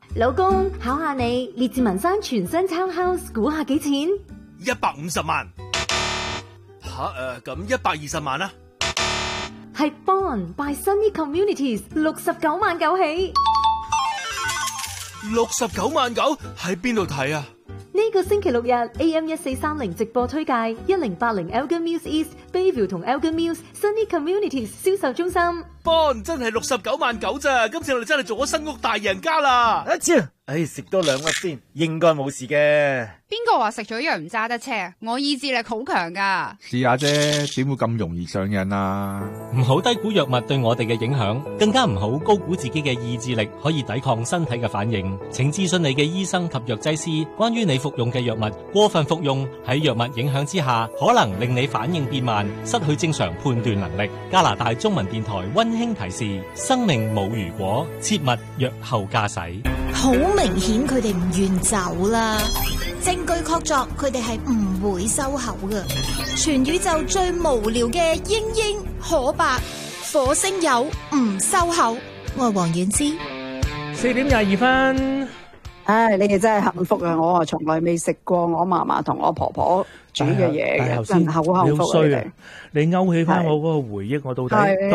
老公，考下你，列治文山全新 townhouse 估下幾錢 ？150萬。咁120萬啦。 係 Bond by Sunny Communities 69萬9起。 69萬9喺邊度睇啊？ 呢個星期六日 AM1430 直播推介1080 Elgin Mills East Bayview 同 Elgin Mills Sunny Communities 銷售中心。 Bond 真係69萬9咋，今次我哋真係做咗新屋大贏家啦！ 食多2粒先，應該冇事嘅。 邊個話食咗藥唔揸得車？我意志力好強噶。 試下啫，點會咁容易上癮啊？ 唔好低估藥物對我哋嘅影響，更加唔好高估自己嘅意志力可以抵抗身體嘅反應。請諮詢你嘅醫生及藥劑師，關於你服用嘅藥物。過分服用喺藥物影響之下，可能令你反應變慢，失去正常判斷能力。加拿大中文電台溫馨提示：生命冇如果，切勿藥後駕駛。 好明顯佢哋唔願走啦，證據確鑿佢哋係唔會收口㗎。全宇宙最無聊嘅英英可白火星友唔收口，我係黃婉之。 4點22分。 你哋真係幸福啊！我從來未食過我嫲嫲同我婆婆煮嘅嘢嘅，真係好幸福啊！ 你勾起翻我嗰個回憶，我到底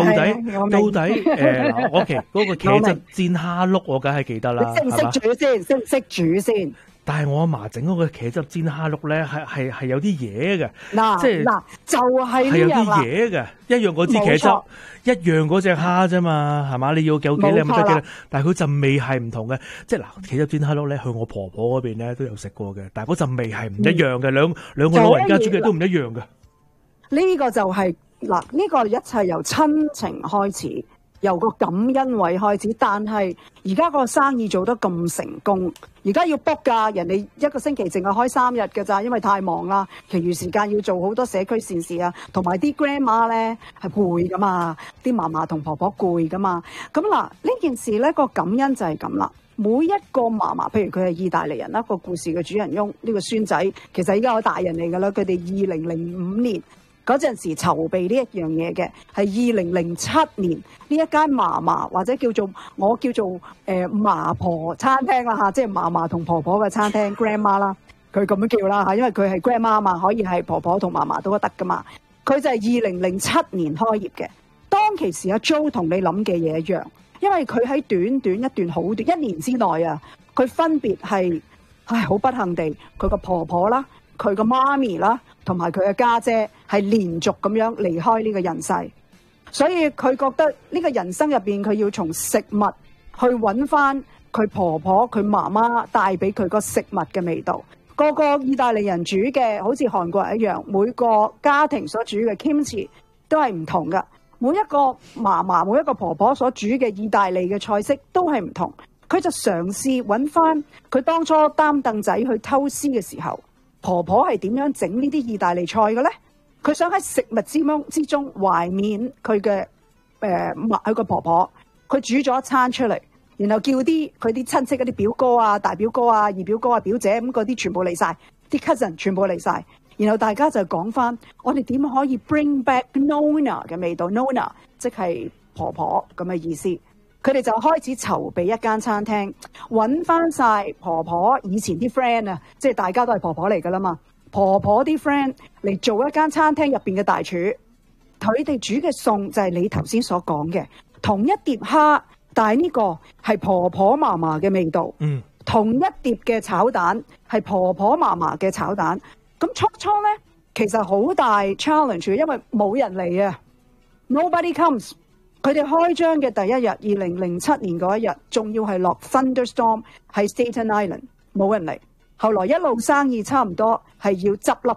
OK 嗰個茄汁煎蝦碌，我梗係記得啦。 你識唔識煮先？識唔識煮先？ 但係我阿嫲整嗰個茄汁煎蝦碌咧，係有啲嘢嘅，即係就係有啲嘢嘅，一樣嗰支茄汁，一樣嗰隻蝦啫嘛，係嘛？你要有幾靚咪得嘅，但係佢陣味係唔同嘅，即係嗱，茄汁煎蝦碌咧，去我婆婆嗰邊咧都有食過嘅，但係嗰陣味係唔一樣嘅，兩個老人家煮嘅都唔一樣嘅。 呢個就係呢個一切由親情開始。由個感恩位開始，但係而家個生意做得咁成功，而家要 book 㗎，人哋一個星期淨係開3日㗎咋，因為太忙啦，其餘時間要做好多社區善事啊，同埋啲 grandma 咧係攰㗎嘛，啲嫲嫲同婆婆攰㗎嘛，咁呢件事咧個感恩就係咁啦。每一個嫲嫲，譬如佢係意大利人啦，個故事嘅主人翁呢個孫仔，其實而家有大人嚟㗎啦，佢哋2005年。嗰陣時籌備呢一樣嘢嘅，係2007年呢一間嫲嫲或者我叫做嫲婆餐廳啦嚇，即係嫲嫲同婆婆嘅餐廳 grandma 啦，佢咁樣叫啦嚇，因為佢係 grandma 嘛，可以係婆婆同嫲嫲都得噶嘛。佢就係2007年開業嘅，當其時阿 Jo 同你諗嘅嘢一樣，因為佢喺短短一段好短1年之內啊，佢分別係好不幸地，佢個婆婆啦，佢個媽咪啦，同埋佢嘅家姐係連續咁樣離開呢個人世，所以佢覺得呢個人生入邊，佢要從食物去揾翻佢婆婆佢媽媽帶俾佢個食物嘅味道。個個意大利人煮嘅好似韓國人一樣，每個家庭所煮嘅 kimchi 都係唔同㗎。每一個嫲嫲每一個婆婆所煮嘅意大利嘅菜式都係唔同。佢就嘗試揾翻佢當初擔凳仔去偷師嘅時候，婆婆係點樣整呢啲意大利菜嘅咧？佢想喺食物之中懷緬佢嘅佢個婆婆，佢煮咗一餐出嚟，然後叫佢啲親戚嗰啲表哥啊、大表哥啊、二表哥啊、表姐咁嗰啲全部嚟晒，啲 cousin 全部嚟晒，然後大家就講翻我哋點可以 bring back Nonna 嘅味道 ，Nonna 即係婆婆咁嘅意思。佢哋就開始籌備一間餐廳，揾翻晒婆婆以前啲 friend 啊，即係大家都係婆婆嚟噶啦嘛。婆婆啲 friend 嚟做一間餐廳入邊嘅大廚，佢哋煮嘅餸就係你頭先所講嘅同一碟蝦，但係呢個係婆婆嫲嫲嘅味道。同一碟嘅炒蛋係婆婆嫲嫲嘅炒蛋。咁初咧其實好大 challenge，因為冇人嚟啊 ，nobody comes。佢哋開張嘅第一日，2007年嗰一日，仲要係落 thunderstorm 喺 Staten Island， 冇人嚟。後來一路生意差唔多係要執笠